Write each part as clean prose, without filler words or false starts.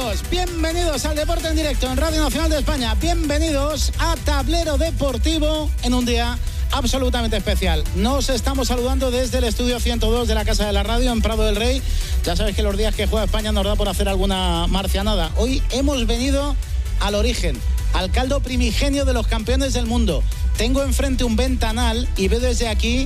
Bienvenidos al Deporte en Directo en Radio Nacional de España. Bienvenidos a Tablero Deportivo en un día absolutamente especial. Nos estamos saludando desde el estudio 102 de la Casa de la Radio en Prado del Rey. Ya sabes que los días que juega España nos da por hacer alguna marcianada. Hoy hemos venido al origen, al caldo primigenio de los campeones del mundo. Tengo enfrente un ventanal y veo desde aquí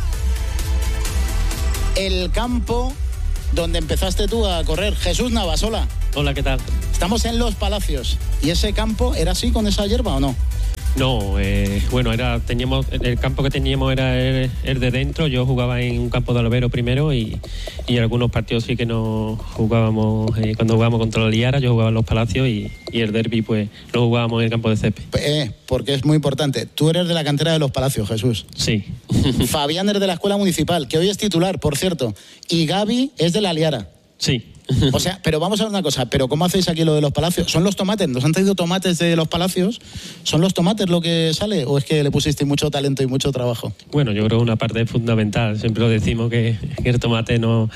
el campo donde empezaste tú a correr. Jesús Navas, hola. Hola, ¿qué tal? Estamos en Los Palacios. ¿Y ese campo era así con esa hierba o no? No, bueno, teníamos el campo que teníamos era el de dentro. Yo jugaba en un campo de Albero primero y algunos partidos sí que no jugábamos. Cuando jugábamos contra la Liara, yo jugaba en Los Palacios y el derbi pues lo jugábamos en el campo de césped. Porque es muy importante. Tú eres de la cantera de Los Palacios, Jesús. Sí. Fabián es de la Escuela Municipal, que hoy es titular, por cierto. Y Gaby es de la Liara. Sí. O sea, pero vamos a ver una cosa, pero ¿cómo hacéis aquí lo de Los Palacios? ¿Son los tomates? ¿Nos han traído tomates de Los Palacios? ¿Son los tomates lo que sale? ¿O es que le pusisteis mucho talento y mucho trabajo? Bueno, yo creo que una parte fundamental. Siempre lo decimos que el tomate no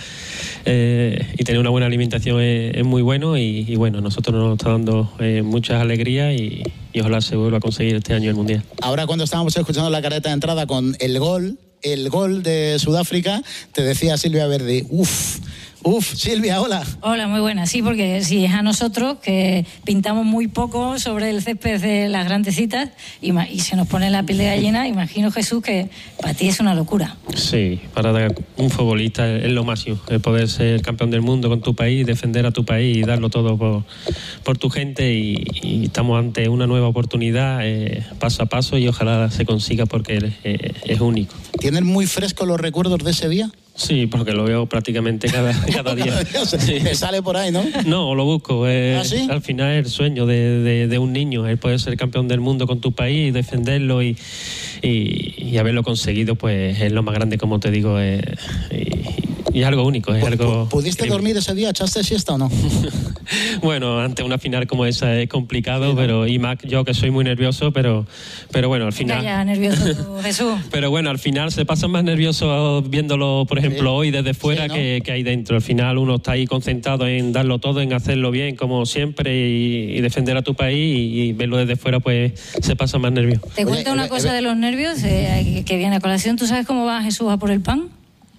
y tener una buena alimentación es muy bueno y bueno, nosotros nos está dando muchas alegrías y ojalá se vuelva a conseguir este año el Mundial. Ahora cuando estábamos escuchando la careta de entrada con el gol de Sudáfrica, te decía Silvia Verdi, Silvia, hola. Hola, muy buena. Sí, porque si es a nosotros que pintamos muy poco sobre el césped de las grandecitas y se nos pone la piel de gallina, imagino, Jesús, que para ti es una locura. Sí, para un futbolista es lo máximo, el poder ser campeón del mundo con tu país, defender a tu país y darlo todo por tu gente y estamos ante una nueva oportunidad paso a paso y ojalá se consiga porque es único. ¿Tienen muy frescos los recuerdos de ese día? Sí, porque lo veo prácticamente cada día. Sí. Me sale por ahí, ¿no? No, lo busco. ¿Ah, sí? Al final es el sueño de un niño, el poder ser campeón del mundo con tu país, defenderlo y haberlo conseguido, pues es lo más grande, como te digo, y es algo único. Es algo ¿Pudiste increíble. Dormir ese día? ¿Echaste siesta o no? Bueno, ante una final como esa es complicado, sí, ¿no? Pero y más yo que soy muy nervioso, pero bueno, al final... Ya nervioso, Jesús. Pero bueno, al final se pasa más nervioso viéndolo, por ejemplo, hoy desde fuera, sí, ¿no? que ahí dentro. Al final uno está ahí concentrado en darlo todo, en hacerlo bien, como siempre, y defender a tu país, y verlo desde fuera, pues se pasa más nervioso. Te cuento una cosa de los nervios que viene a colación. ¿Tú sabes cómo va Jesús a por el pan?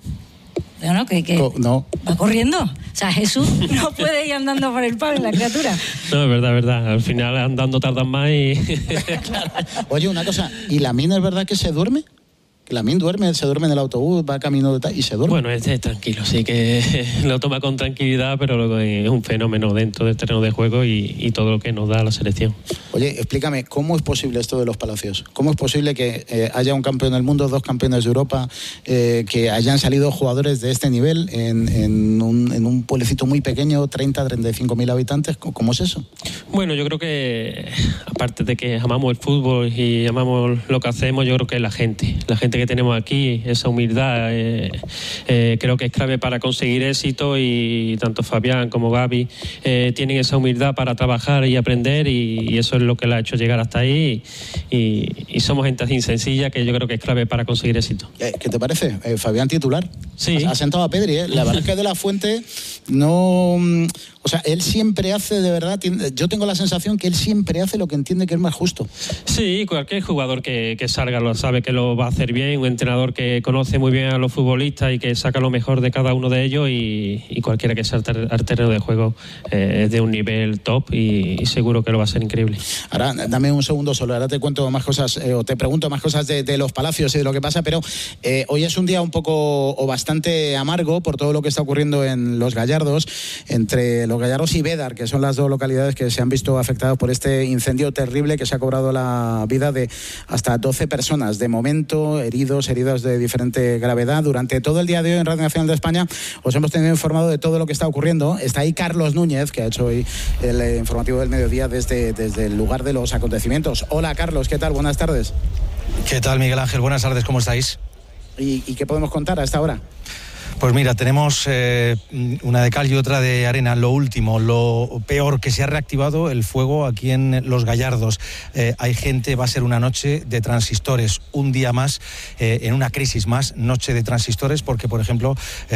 No. Va corriendo. O sea, Jesús no puede ir andando por el pan, la criatura. No, es verdad. Al final andando tardan más y... Claro. Oye, una cosa, ¿y Lamine es verdad que se duerme? Lamine se duerme en el autobús, va camino y se duerme. Bueno, es tranquilo, sí que lo toma con tranquilidad, pero luego es un fenómeno dentro del terreno de juego y todo lo que nos da la selección. Oye, explícame, ¿cómo es posible esto de Los Palacios? ¿Cómo es posible que haya un campeón del mundo, 2 campeones de Europa, que hayan salido jugadores de este nivel en un pueblecito muy pequeño, 35.000 habitantes? ¿Cómo es eso? Bueno, yo creo que, aparte de que amamos el fútbol y amamos lo que hacemos, yo creo que la gente que tenemos aquí, esa humildad, creo que es clave para conseguir éxito, y tanto Fabián como Gaby tienen esa humildad para trabajar y aprender, y eso es lo que la ha hecho llegar hasta ahí, y somos gente así sencilla que yo creo que es clave para conseguir éxito. ¿Qué te parece? Fabián titular. Sí. Ha sentado a Pedri, ¿eh? La verdad es que De La Fuente no... O sea, él siempre hace, de verdad, yo tengo la sensación que él siempre hace lo que entiende que es más justo. Sí, cualquier jugador que salga lo sabe que lo va a hacer bien, un entrenador que conoce muy bien a los futbolistas y que saca lo mejor de cada uno de ellos, y cualquiera que salga al terreno de juego es de un nivel top y seguro que lo va a ser increíble. Ahora, dame un segundo solo, ahora te cuento más cosas, o te pregunto más cosas de Los Palacios y de lo que pasa, pero hoy es un día un poco o bastante amargo por todo lo que está ocurriendo en Los Gallardos, entre Los Gallardos y Bédar, que son las 2 localidades que se han visto afectadas por este incendio terrible que se ha cobrado la vida de hasta 12 personas. De momento, heridas de diferente gravedad. Durante todo el día de hoy en Radio Nacional de España os hemos tenido informado de todo lo que está ocurriendo. Está ahí Carlos Núñez, que ha hecho hoy el informativo del mediodía desde el lugar de los acontecimientos. Hola, Carlos, ¿qué tal? Buenas tardes. ¿Qué tal, Miguel Ángel? Buenas tardes, ¿cómo estáis? ¿Y qué podemos contar a esta hora? Pues mira, tenemos una de cal y otra de arena. Lo último, lo peor, que se ha reactivado el fuego aquí en Los Gallardos. Hay gente, va a ser una noche de transistores, un día más, en una crisis más, noche de transistores, porque, por ejemplo,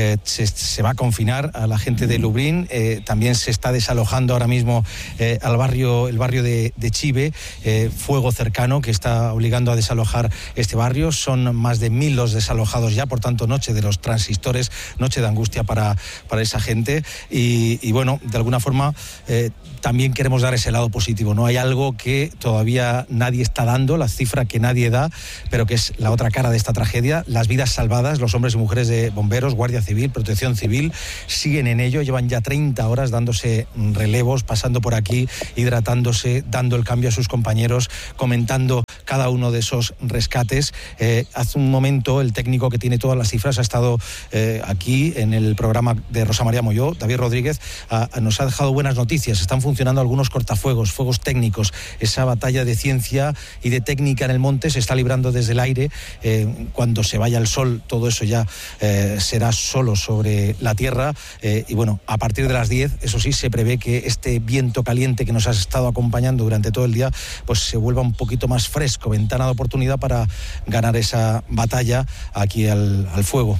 se va a confinar a la gente de Lublin. También se está desalojando ahora mismo el barrio de Chive, fuego cercano que está obligando a desalojar este barrio. Son más de 1000 los desalojados ya, por tanto, noche de los transistores, noche de angustia para esa gente y bueno, de alguna forma también queremos dar ese lado positivo, ¿no? Hay algo que todavía nadie está dando, la cifra que nadie da, pero que es la otra cara de esta tragedia, las vidas salvadas. Los hombres y mujeres de bomberos, Guardia Civil, Protección Civil, siguen en ello, llevan ya 30 horas dándose relevos, pasando por aquí, hidratándose, dando el cambio a sus compañeros, comentando cada uno de esos rescates. Hace un momento el técnico que tiene todas las cifras ha estado aquí en el programa de Rosa María Molló, David Rodríguez, nos ha dejado buenas noticias. Están funcionando algunos cortafuegos, fuegos técnicos. Esa batalla de ciencia y de técnica en el monte se está librando desde el aire. Cuando se vaya el sol, todo eso ya será solo sobre la tierra. Y bueno, a partir de las 10, eso sí, se prevé que este viento caliente que nos ha estado acompañando durante todo el día, pues se vuelva un poquito más fresco, ventana de oportunidad para ganar esa batalla aquí al fuego.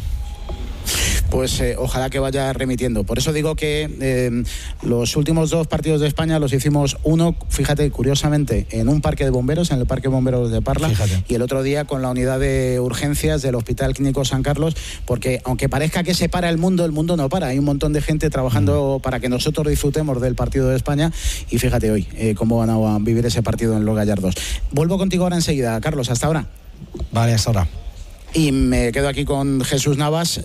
Pues ojalá que vaya remitiendo. Por eso digo que los últimos 2 partidos de España los hicimos uno, fíjate, curiosamente, en un parque de bomberos, en el Parque de Bomberos de Parla, fíjate, y el otro día con la unidad de urgencias del Hospital Clínico San Carlos, porque aunque parezca que se para el mundo no para. Hay un montón de gente trabajando para que nosotros disfrutemos del partido de España y fíjate hoy cómo van a vivir ese partido en Los Gallardos. Vuelvo contigo ahora enseguida, Carlos, hasta ahora. Vale, hasta ahora. Y me quedo aquí con Jesús Navas.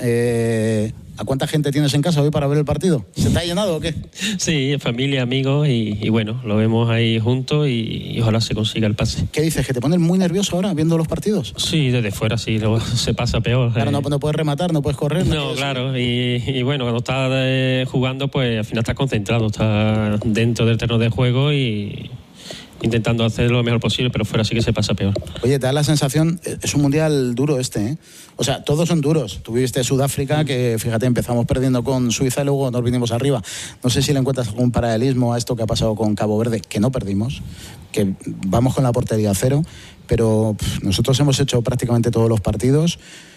¿A cuánta gente tienes en casa hoy para ver el partido? ¿Se te ha llenado o qué? Sí, familia, amigos y bueno, lo vemos ahí juntos y ojalá se consiga el pase. ¿Qué dices? ¿Que te pones muy nervioso ahora viendo los partidos? Sí, desde fuera sí, luego se pasa peor. Claro, no puedes rematar, no puedes correr. No, claro, y bueno, cuando estás jugando, pues al final estás concentrado, estás dentro del terreno de juego y intentando hacer lo mejor posible, pero fuera sí que se pasa peor. Oye, te da la sensación, es un mundial duro este, ¿eh? O sea, todos son duros. Tú viviste Sudáfrica, que fíjate, empezamos perdiendo con Suiza y luego nos vinimos arriba. No sé si le encuentras algún paralelismo a esto que ha pasado con Cabo Verde, que no perdimos, que vamos con la portería a 0, pero nosotros hemos hecho prácticamente todos los partidos.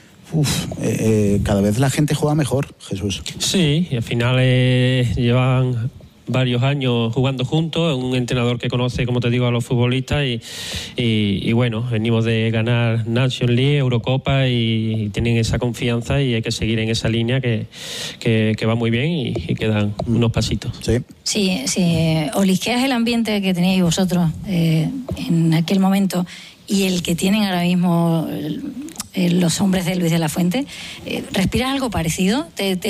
Cada vez la gente juega mejor, Jesús. Sí, y al final llevan varios años jugando juntos, un entrenador que conoce, como te digo, a los futbolistas y bueno, venimos de ganar Nations League, Eurocopa y tienen esa confianza y hay que seguir en esa línea que va muy bien y quedan unos pasitos. Sí, olisqueas el ambiente que teníais vosotros en aquel momento y el que tienen ahora mismo los hombres de Luis de la Fuente. ¿Respiras algo parecido?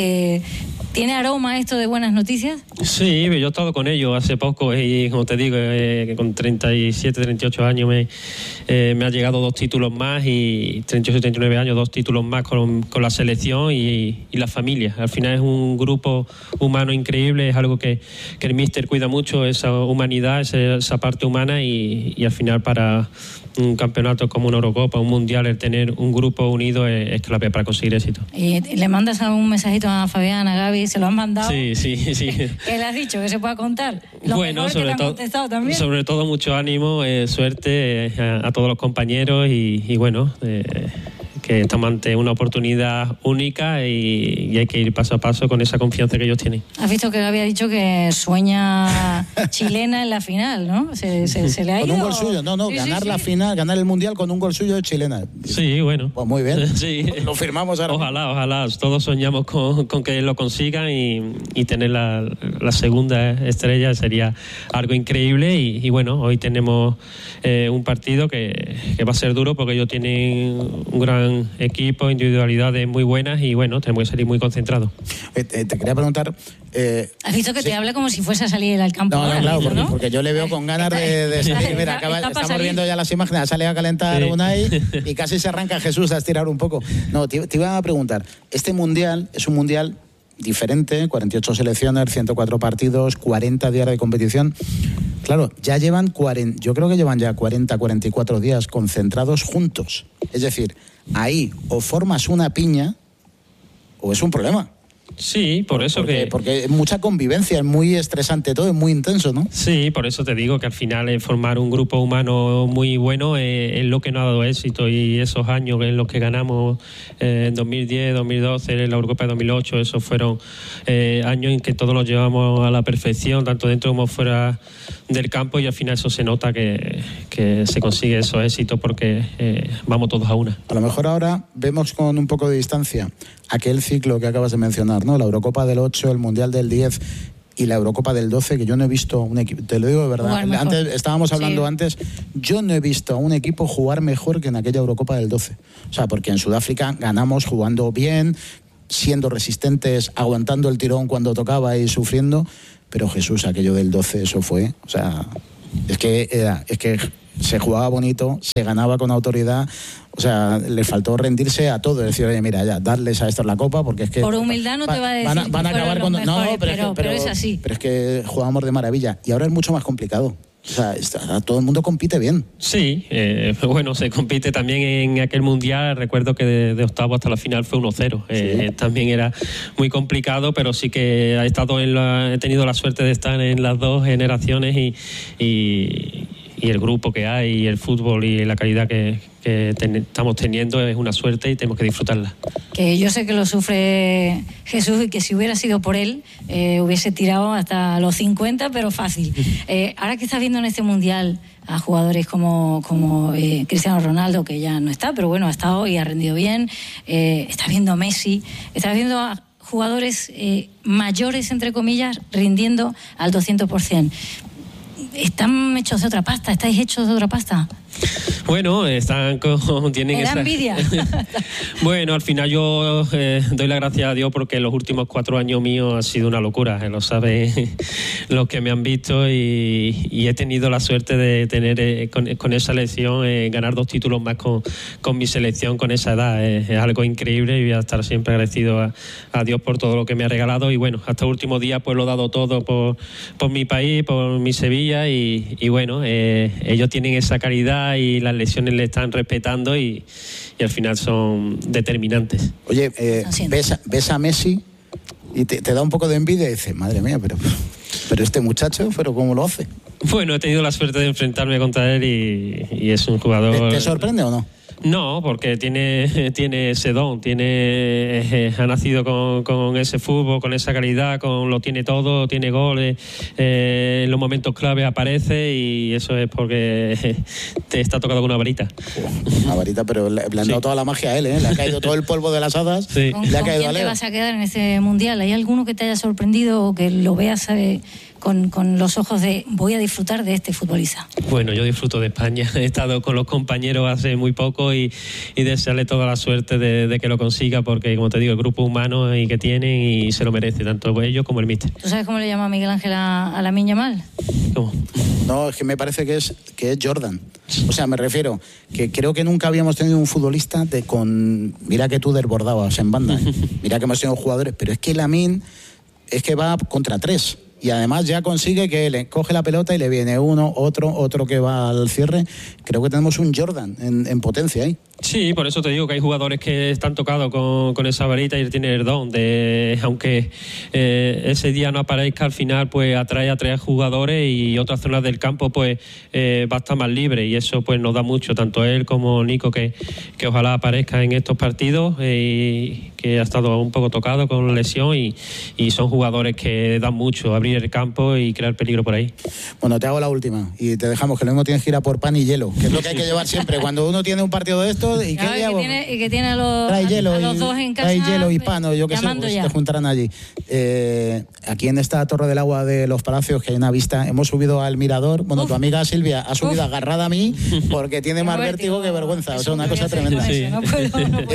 ¿Tiene aroma esto de buenas noticias? Sí, yo he estado con ellos hace poco y como te digo, con 37, 38 años me ha llegado 2 títulos más y 38, 39 años, 2 títulos más con la selección y la familia. Al final es un grupo humano increíble, es algo que el míster cuida mucho, esa humanidad, esa parte humana y al final para un campeonato como una Eurocopa, un Mundial, el tener un grupo unido es clave para conseguir éxito. ¿Y le mandas algún mensajito a Fabián, a Gaby? ¿Se lo han mandado? Sí. ¿Qué le has dicho? ¿Que se pueda contar? Bueno, sobre todo mucho ánimo, suerte a todos los compañeros y bueno, que estamos ante una oportunidad única y hay que ir paso a paso con esa confianza que ellos tienen. ¿Has visto que había dicho que sueña chilena en la final, no? ¿Se le ha ido? Con un gol suyo, ganar la final, ganar el Mundial con un gol suyo de chilena. Sí, bueno. Pues muy bien, sí. Lo firmamos ahora. Ojalá, todos soñamos con que lo consigan y tener la segunda estrella sería algo increíble y bueno, hoy tenemos un partido que va a ser duro porque ellos tienen un gran equipo, individualidades muy buenas y bueno, tenemos que salir muy concentrados. Te quería preguntar... ¿Has visto que te habla como si fuese a salir al campo? No, claro, porque yo le veo con ganas de salir. Mira, estamos viendo ya las imágenes, sale a calentar Unai y casi se arranca Jesús a estirar un poco. No, te iba a preguntar, este mundial es un mundial diferente, 48 selecciones, 104 partidos, 40 días de competición. Claro, ya llevan yo creo que llevan ya 40, 44 días concentrados juntos. Es decir, ahí o formas una piña o es un problema. Sí, porque es mucha convivencia, es muy estresante todo, es muy intenso, ¿no? Sí, por eso te digo que al final formar un grupo humano muy bueno es lo que nos ha dado éxito, y esos años en los que ganamos en 2010, 2012, en la Eurocopa de 2008, esos fueron años en que todos nos llevamos a la perfección, tanto dentro como fuera del campo, y al final eso se nota que se consigue esos éxitos porque vamos todos a una. A lo mejor ahora vemos con un poco de distancia aquel ciclo que acabas de mencionar, ¿no? La Eurocopa del 8, el Mundial del 10 y la Eurocopa del 12, que yo no he visto un equipo, te lo digo de verdad, antes estábamos hablando antes, yo no he visto a un equipo jugar mejor que en aquella Eurocopa del 12. O sea, porque en Sudáfrica ganamos jugando bien, siendo resistentes, aguantando el tirón cuando tocaba y sufriendo, pero Jesús, aquello del 12, eso fue, o sea, es que se jugaba bonito, se ganaba con autoridad. O sea, le faltó rendirse a todo, decir, oye, mira, ya, darles a estos la copa, porque es que... Por humildad no te va a decir van a acabar con... Mejores, pero es así. Pero es que jugábamos de maravilla, y ahora es mucho más complicado. O sea, todo el mundo compite bien. Sí, bueno, se compite también en aquel Mundial. Recuerdo que de octavo hasta la final fue 1-0. Sí. También era muy complicado, pero sí que he tenido la suerte de estar en las dos generaciones y el grupo que hay, y el fútbol y la calidad que estamos teniendo es una suerte y tenemos que disfrutarla. Que yo sé que lo sufre Jesús, y que si hubiera sido por él hubiese tirado hasta los 50, pero fácil. Ahora que estás viendo en este Mundial a jugadores como Cristiano Ronaldo, que ya no está, pero bueno, ha estado y ha rendido bien, estás viendo a Messi, estás viendo a jugadores mayores, entre comillas, rindiendo al 200%. ¿Están hechos de otra pasta? ¿Estáis hechos de otra pasta? Bueno, tienen esa envidia. Bueno, al final yo doy la gracia a Dios porque los últimos 4 años míos han sido una locura, lo saben los que me han visto, y he tenido la suerte de tener con esa selección ganar 2 títulos más con mi selección con esa edad. Es algo increíble, y voy a estar siempre agradecido a Dios por todo lo que me ha regalado, y bueno, hasta el último día pues lo he dado todo por mi país, por mi Sevilla, y bueno, ellos tienen esa calidad y las lesiones le están respetando, y al final son determinantes. Oye, ves a Messi y te da un poco de envidia y dices, madre mía, pero este muchacho, ¿pero cómo lo hace? Bueno, he tenido la suerte de enfrentarme contra él y es un jugador... ¿Te sorprende o no? No, porque tiene ese don, ha nacido con ese fútbol, con esa calidad, lo tiene todo, tiene goles, en los momentos clave aparece, y eso es porque te está tocado con una varita. Una varita, pero le han dado toda la magia a él, ¿eh? Le ha caído todo el polvo de las hadas. Sí. ¿Con quién te vas a quedar en este Mundial? ¿Hay alguno que te haya sorprendido o que lo veas con los ojos de voy a disfrutar de este futbolista? Bueno, yo disfruto de España. He estado con los compañeros hace muy poco y desearle toda la suerte de que lo consiga, porque, como te digo, el grupo humano y que tienen, y se lo merece, tanto ellos como el míster. ¿Tú sabes cómo le llama Miguel Ángel a Lamine Yamal? ¿Cómo? No, es que me parece que es Jordan. O sea, me refiero que creo que nunca habíamos tenido un futbolista mira que tú desbordabas en banda, ¿eh? Mira que hemos tenido jugadores, pero es que Lamine es que va contra 3. Y además ya consigue que le coge la pelota y le viene otro que va al cierre. Creo que tenemos un Jordan en potencia ahí. Sí, por eso te digo que hay jugadores que están tocados con esa varita, y él tiene el don de, aunque ese día no aparezca, al final pues atrae a jugadores, y otras zonas del campo pues va a estar más libre, y eso pues nos da mucho, tanto él como Nico, que ojalá aparezca en estos partidos, y que ha estado un poco tocado con lesión, y son jugadores que dan mucho, abrir el campo y crear peligro por ahí. Bueno, te hago la última y te dejamos, que lo mismo tienes que ir a por pan y hielo, que es lo que hay que llevar siempre cuando uno tiene un partido de estos. ¿Y qué llevo? Y que tiene a los dos en casa. Trae hielo y pan, o yo qué sé, pues te juntarán allí. Aquí en esta Torre del Agua de los Palacios, que hay una vista, hemos subido al mirador. Bueno, tu amiga Silvia ha subido agarrada a mí porque tiene más vértigo que vergüenza. O sea, una cosa tremenda. Sí. No puedo.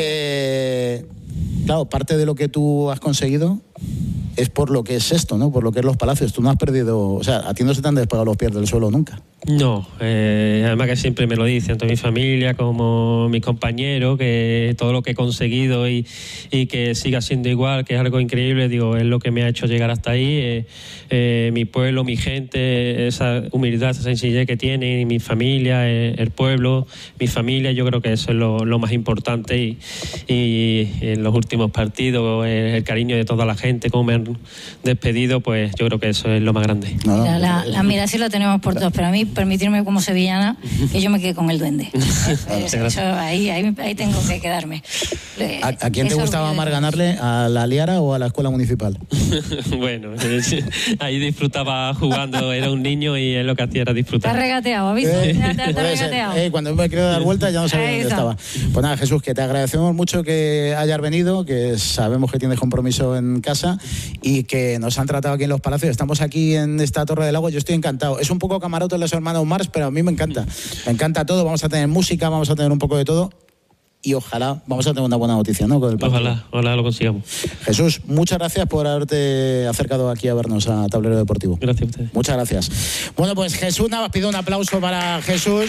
Claro, parte de lo que tú has conseguido es por lo que es esto, ¿no? Por lo que es los Palacios. Tú no has perdido, o sea, a ti no se te han despegado los pies del suelo nunca. No, además que siempre me lo dicen, tanto mi familia como mis compañeros, que todo lo que he conseguido y que siga siendo igual, que es algo increíble, digo, es lo que me ha hecho llegar hasta ahí. Mi pueblo, mi gente, esa humildad, esa sencillez que tiene, mi familia, el pueblo, mi familia, yo creo que eso es lo más importante y en los últimos partidos, el cariño de toda la gente, cómo me han despedido, pues yo creo que eso es lo más grande. La admiración la tenemos por todos, pero a mí permitirme como sevillana que yo me quede con el duende. Eso, ahí tengo que quedarme. ¿A quién te gustaba más ganarle? ¿A la Liara o a la escuela municipal? Bueno, ahí disfrutaba jugando, era un niño y él lo que hacía era disfrutar. Te has regateado, ¿has visto? Te has regateado. Cuando me he querido dar vuelta ya no sabía dónde estaba. Pues nada, Jesús, que te agradecemos mucho que hayas venido, que sabemos que tienes compromiso en casa y que nos han tratado aquí en Los Palacios. Estamos aquí en esta Torre del Agua, yo estoy encantado. Es un poco camarote de los hermanos Mars, pero a mí me encanta todo. Vamos a tener música, vamos a tener un poco de todo y ojalá vamos a tener una buena noticia, ¿no? Con el partido. Ojalá lo consigamos. Jesús, muchas gracias por haberte acercado aquí a vernos a Tablero Deportivo. Gracias a ustedes. Muchas gracias. Bueno, pues Jesús Navas, pido un aplauso para Jesús.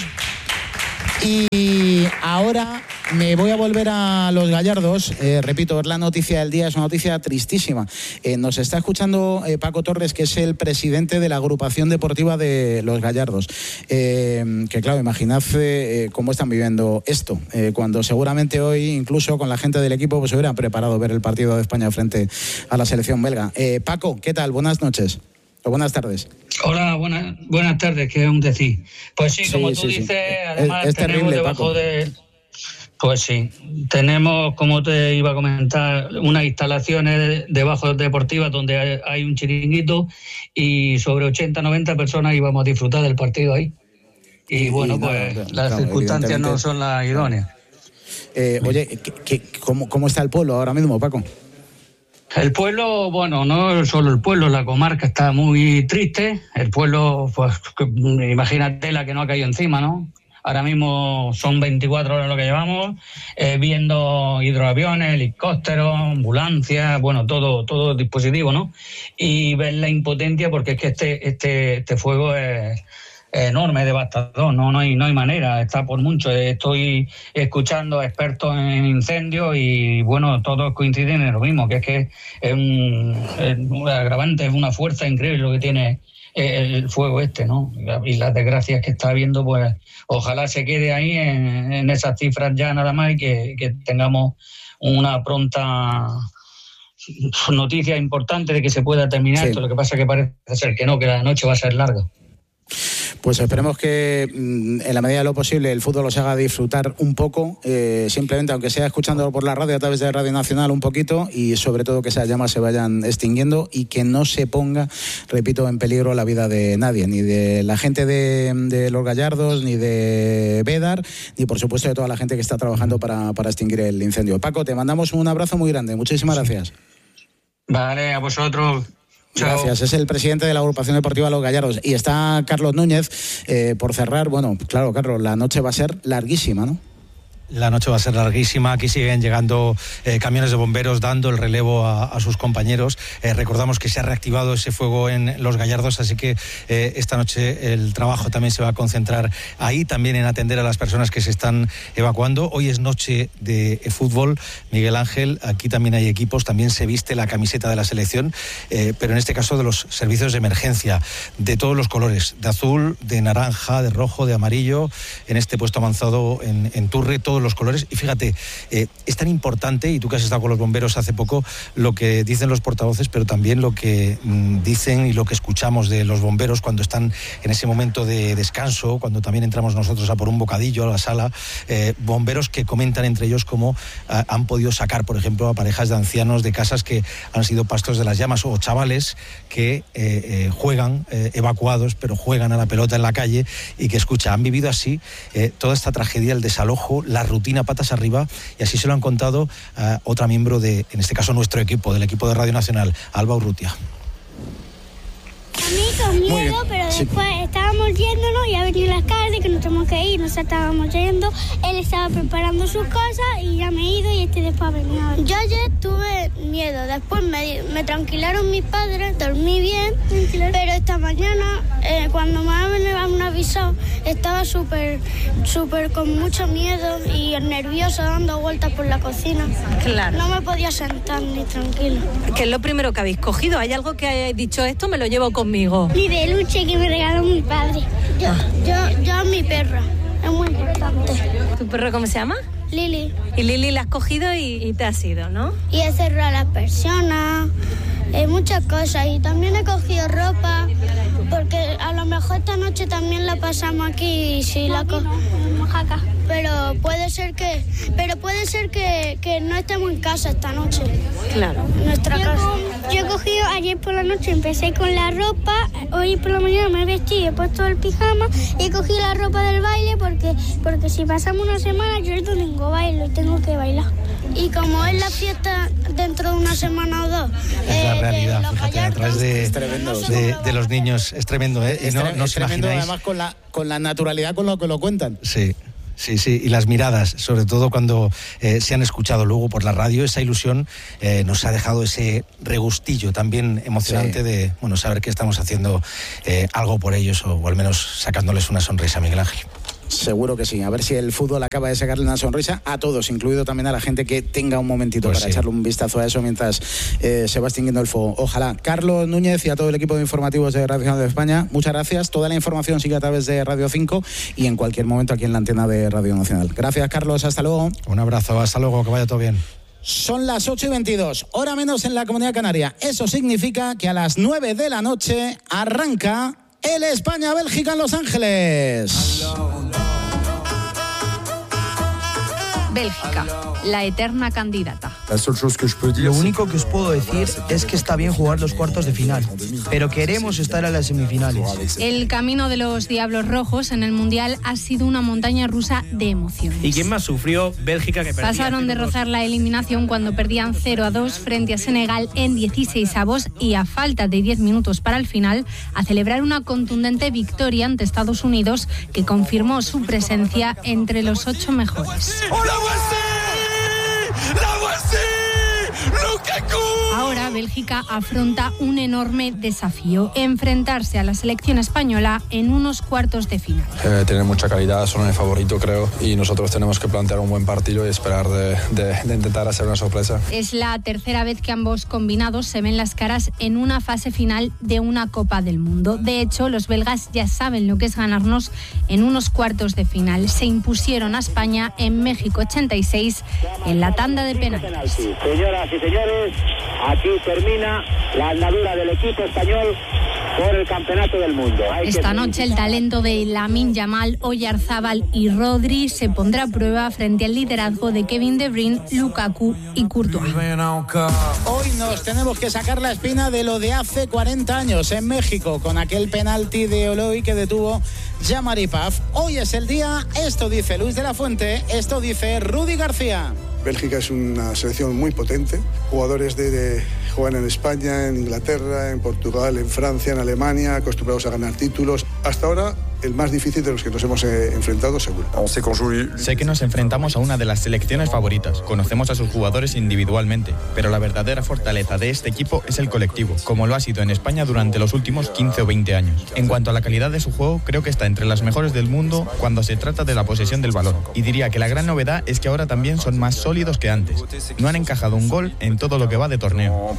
Y ahora me voy a volver a Los Gallardos. Repito, es la noticia del día, es una noticia tristísima. Nos está escuchando Paco Torres, que es el presidente de la agrupación deportiva de Los Gallardos. Que claro, imaginad cómo están viviendo esto, cuando seguramente hoy, incluso con la gente del equipo, pues se hubieran preparado ver el partido de España frente a la selección belga. Paco, ¿qué tal? Buenas noches. O buenas tardes. Hola, buenas tardes, que es un decir. Pues sí, como tú dices, además es tenemos terrible, debajo Paco. Pues sí, tenemos, como te iba a comentar, unas instalaciones debajo deportivas donde hay un chiringuito y sobre 80-90 personas íbamos a disfrutar del partido ahí. Y bueno, pues las circunstancias no son las idóneas. Oye, ¿cómo está el pueblo ahora mismo, Paco? El pueblo, bueno, no solo el pueblo, la comarca está muy triste. El pueblo, pues imagínate la que no ha caído encima, ¿no? Ahora mismo son 24 horas lo que llevamos, viendo hidroaviones, helicópteros, ambulancias, bueno, todo dispositivo, ¿no? Y ver la impotencia, porque es que este fuego es enorme, devastador, no hay manera, está por mucho. Estoy escuchando a expertos en incendios y bueno, todos coinciden en lo mismo, que es que es un agravante, es una fuerza increíble lo que tiene el fuego ¿no? Y las desgracias que está habiendo, pues ojalá se quede ahí en esas cifras ya nada más y que tengamos una pronta noticia importante de que se pueda terminar esto. Lo que pasa es que parece ser que no, que la noche va a ser larga. Pues esperemos que en la medida de lo posible el fútbol os haga disfrutar un poco, simplemente aunque sea escuchando por la radio a través de Radio Nacional un poquito, y sobre todo que esas llamas se vayan extinguiendo y que no se ponga, repito, en peligro la vida de nadie, ni de la gente de Los Gallardos, ni de Bédar, ni por supuesto de toda la gente que está trabajando para extinguir el incendio. Paco, te mandamos un abrazo muy grande, muchísimas gracias. Vale, a vosotros. Gracias, es el presidente de la agrupación deportiva Los Gallardos. Y está Carlos Núñez, por cerrar. Bueno, claro, Carlos, la noche va a ser larguísima, ¿no? La noche va a ser larguísima, aquí siguen llegando camiones de bomberos dando el relevo a sus compañeros. Recordamos que se ha reactivado ese fuego en Los Gallardos, así que esta noche el trabajo también se va a concentrar ahí, también en atender a las personas que se están evacuando. Hoy es noche de fútbol, Miguel Ángel, aquí también hay equipos, también se viste la camiseta de la selección, pero en este caso de los servicios de emergencia, de todos los colores, de azul, de naranja, de rojo, de amarillo, en este puesto avanzado en Turre, todos los colores. Y fíjate, es tan importante, y tú que has estado con los bomberos hace poco, lo que dicen los portavoces, pero también lo que dicen y lo que escuchamos de los bomberos cuando están en ese momento de descanso, cuando también entramos nosotros a por un bocadillo a la sala, bomberos que comentan entre ellos cómo han podido sacar, por ejemplo, a parejas de ancianos de casas que han sido pastos de las llamas, o chavales que juegan evacuados, pero juegan a la pelota en la calle, y que han vivido así toda esta tragedia, el desalojo, la rutina patas arriba, y así se lo han contado a otra miembro de, en este caso nuestro equipo, del equipo de Radio Nacional, Alba Urrutia. A mí con miedo, pero después estábamos yéndonos y ha venido la alcalde que nos tenemos que ir, nos estábamos yendo, él estaba preparando sus cosas y ya me he ido y después ha venido. Yo ayer tuve miedo, después me tranquilaron mis padres, dormí bien, Pero esta mañana, cuando me han avisado, estaba súper con mucho miedo y nerviosa, dando vueltas por la cocina. Claro. No me podía sentar ni tranquilo. ¿Qué es lo primero que habéis cogido? ¿Hay algo que hayáis dicho, esto me lo llevo conmigo? Mi peluche que me regaló mi padre. Yo mi perra. Es muy importante. ¿Tu perro cómo se llama? Lili. Y Lili la has cogido y te has ido, ¿no? Y he cerrado a las personas, muchas cosas. Y también he cogido ropa, porque a lo mejor esta noche también la pasamos aquí y si la Oaxaca. Pero puede ser que no estemos en casa esta noche. Claro. En nuestra casa. Yo he cogido ayer por la noche, empecé con la ropa, hoy por la mañana me he vestido, he puesto el pijama y he cogido la ropa del baile porque si pasamos una semana yo el domingo bailo y tengo que bailar. Y como es la fiesta dentro de una semana o dos. Es la realidad, fíjate, detrás de los niños. Es tremendo, ¿eh? Es tremendo, además con la naturalidad con lo que lo cuentan. Sí. Sí, y las miradas, sobre todo cuando se han escuchado luego por la radio, esa ilusión nos ha dejado ese regustillo también emocionante de saber que estamos haciendo algo por ellos o al menos sacándoles una sonrisa, Miguel Ángel. Seguro que sí. A ver si el fútbol acaba de sacarle una sonrisa a todos, incluido también a la gente que tenga un momentito para echarle un vistazo a eso mientras se va extinguiendo el fuego. Ojalá. Carlos Núñez y a todo el equipo de informativos de Radio Nacional de España, muchas gracias. Toda la información sigue a través de Radio 5 y en cualquier momento aquí en la antena de Radio Nacional. Gracias, Carlos. Hasta luego. Un abrazo. Hasta luego. Que vaya todo bien. Son las 8:22, hora menos en la Comunidad Canaria. Eso significa que a las 9 de la noche arranca el España-Bélgica en Los Ángeles. Bélgica, la eterna candidata. Lo único que os puedo decir es que está bien jugar los cuartos de final, pero queremos estar en las semifinales. El camino de los Diablos Rojos en el Mundial ha sido una montaña rusa de emociones. ¿Y quién más sufrió? Bélgica, que perdía. Pasaron de rozar la eliminación cuando perdían 0-2 frente a Senegal en 16avos y a falta de 10 minutos para el final a celebrar una contundente victoria ante Estados Unidos que confirmó su presencia entre los 8 mejores. Ahora Bélgica afronta un enorme desafío: enfrentarse a la selección española en unos cuartos de final. Tienen mucha calidad, son el favorito, creo, y nosotros tenemos que plantear un buen partido y esperar de intentar hacer una sorpresa. Es la tercera vez que ambos combinados se ven las caras en una fase final de una Copa del Mundo. De hecho, los belgas ya saben lo que es ganarnos en unos cuartos de final. Se impusieron a España en México 86 en la tanda de penaltis. Señoras y señores, aquí termina la andadura del equipo español por el Campeonato del Mundo. Esta noche el talento de Lamine Yamal, Oyarzábal y Rodri se pondrá a prueba frente al liderazgo de Kevin De Bruyne, Lukaku y Courtois. Hoy nos tenemos que sacar la espina de lo de hace 40 años en México, con aquel penalti de Oloy que detuvo Jean-Marie Paf. Hoy es el día, esto dice Luis de la Fuente, esto dice Rudy García. Bélgica es una selección muy potente, jugadores juegan en España, en Inglaterra, en Portugal, en Francia, en Alemania, acostumbrados a ganar títulos. Hasta ahora, el más difícil de los que nos hemos enfrentado, seguro. Sé que nos enfrentamos a una de las selecciones favoritas. Conocemos a sus jugadores individualmente, pero la verdadera fortaleza de este equipo es el colectivo, como lo ha sido en España durante los últimos 15 o 20 años. En cuanto a la calidad de su juego, creo que está entre las mejores del mundo cuando se trata de la posesión del balón. Y diría que la gran novedad es que ahora también son más sólidos que antes. No han encajado un gol en todo lo que va de torneo.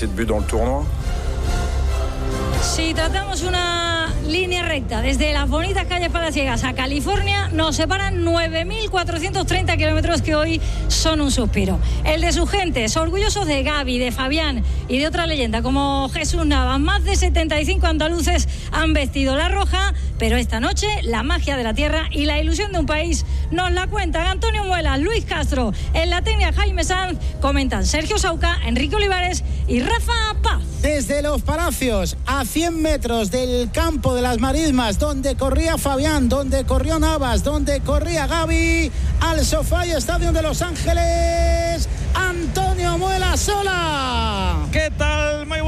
Si tratamos una línea recta desde las bonitas calles palaciegas a California, nos separan 9.430 kilómetros que hoy son un suspiro. El de sus gentes, orgullosos de Gavi, de Fabián y de otra leyenda como Jesús Navas. Más de 75 andaluces han vestido la roja, pero esta noche la magia de la tierra y la ilusión de un país nos la cuentan Antonio Muelas, Luis Castro, en la técnica Jaime Sanz, comentan Sergio Sauca, Enrique Olivares y Rafa Paz. Desde Los Palacios, a 100 metros del campo de las Marismas, donde corría Fabián, donde corrió Navas, donde corría Gavi, al SoFi Stadium de Los Ángeles, Antonio Muelas. Hola. ¿Qué tal? Muy buenas.